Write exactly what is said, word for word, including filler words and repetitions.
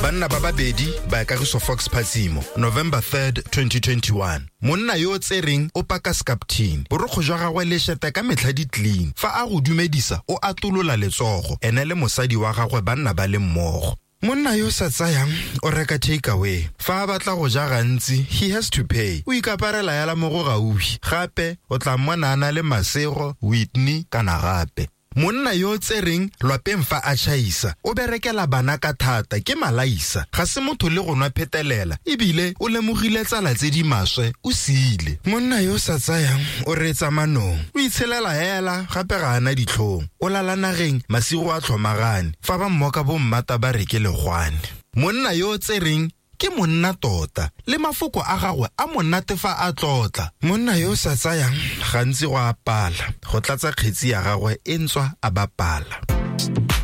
Banna ba babedi ba Kagiso Fox Phasimo, November third, twenty twenty-one. Monna yo tsereng o paka skaptin. Borokgo jwa gagwe le sheta ka metlha di clean. Fa a go dumedisa o atolola letsogo. Ene le mosadi wa gagwe banna ba le mmogo. Monna yo sa tsayang o reka take away. Fa a batla go ja gantsi, he has to pay. O ikaparela ya la mo go gaufi. Gape o tla mmona ana le Masego, Whitney kana gape. Monna yo tsereng lwapeng fa a chaisa o berekela bana ka thata ke malaisa ga se motho le go nwa phetelela ebile o lemogile tsala tse di maswe o siile. Monna yo sa tsayang o retsa manong o itshelela hela gape ga ana ditlhong o lala nageng masigo a tlhomagane fa ba mmoka bo mmata ba reke legwane. Monna yo tsereng ke monna tota le mafoko a gagwe a monate fa a tlotla. Monna yo sa tsayang gantsi go apala go tlatsa kgetsi ya gagwe e ntswa a bapala.